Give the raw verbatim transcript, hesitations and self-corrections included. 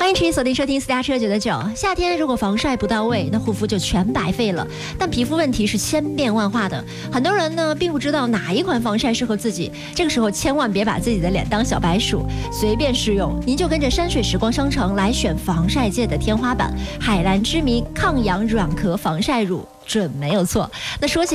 欢迎持续锁定收听私家车九九九。夏天如果防晒不到位，那护肤就全白费了。但皮肤问题是千变万化的，很多人呢并不知道哪一款防晒适合自己。这个时候千万别把自己的脸当小白鼠，随便试用。您就跟着山水时光商城来选防晒界的天花板——海蓝之谜抗氧软壳防晒乳，准没有错。那说起